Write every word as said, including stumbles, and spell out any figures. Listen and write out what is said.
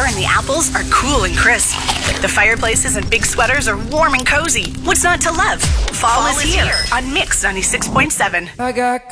and the apples are cool and crisp. The fireplaces and big sweaters are warm and cozy. What's not to love? Fall, Fall is, is here, here on Mix ninety-six point seven. I got